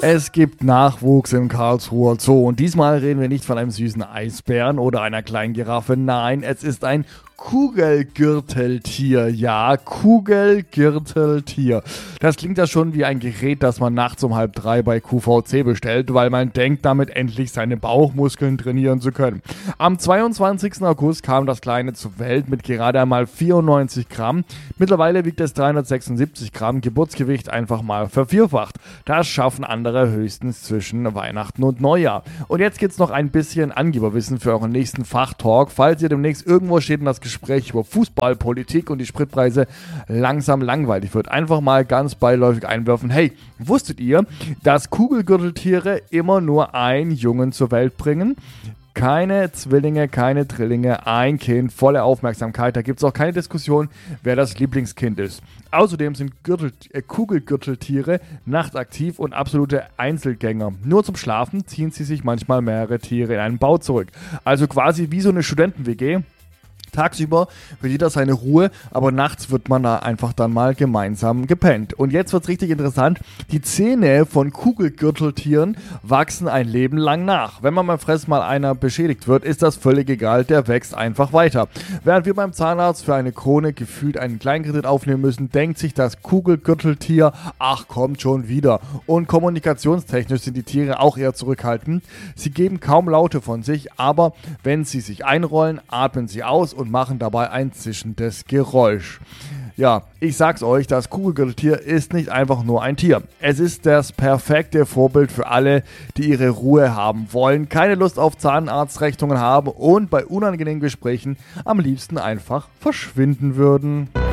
Es gibt Nachwuchs im Karlsruher Zoo und diesmal reden wir nicht von einem süßen Eisbären oder einer kleinen Giraffe. Nein, es ist ein Kugelgürteltier. Ja, Kugelgürteltier. Das klingt ja schon wie ein Gerät, das man nachts um 2:30 bei QVC bestellt, weil man denkt, damit endlich seine Bauchmuskeln trainieren zu können. Am 22. August kam das Kleine zur Welt mit gerade einmal 94 Gramm. Mittlerweile wiegt es 376 Gramm, Geburtsgewicht einfach mal vervierfacht. Das schaffen andere höchstens zwischen Weihnachten und Neujahr. Und jetzt gibt's noch ein bisschen Angeberwissen für euren nächsten Fachtalk. Falls ihr demnächst irgendwo steht und das Gespräch über Fußball, Politik und die Spritpreise langsam langweilig wird, einfach mal ganz beiläufig einwerfen: Hey, wusstet ihr, dass Kugelgürteltiere immer nur einen Jungen zur Welt bringen? Keine Zwillinge, keine Drillinge, ein Kind, volle Aufmerksamkeit. Da gibt es auch keine Diskussion, wer das Lieblingskind ist. Außerdem sind Kugelgürteltiere nachtaktiv und absolute Einzelgänger. Nur zum Schlafen ziehen sie sich manchmal mehrere Tiere in einen Bau zurück. Also quasi wie so eine Studenten-WG. Tagsüber will jeder seine Ruhe, aber nachts wird man da einfach dann mal gemeinsam gepennt. Und jetzt wird's richtig interessant. Die Zähne von Kugelgürteltieren wachsen ein Leben lang nach. Wenn man beim Fressen mal einer beschädigt wird, ist das völlig egal, der wächst einfach weiter. Während wir beim Zahnarzt für eine Krone gefühlt einen Kleinkredit aufnehmen müssen, denkt sich das Kugelgürteltier: Ach, kommt schon wieder. Und kommunikationstechnisch sind die Tiere auch eher zurückhaltend. Sie geben kaum Laute von sich, aber wenn sie sich einrollen, atmen sie aus und machen dabei ein zischendes Geräusch. Ja, ich sag's euch, das Kugelgürteltier ist nicht einfach nur ein Tier. Es ist das perfekte Vorbild für alle, die ihre Ruhe haben wollen, keine Lust auf Zahnarztrechnungen haben und bei unangenehmen Gesprächen am liebsten einfach verschwinden würden.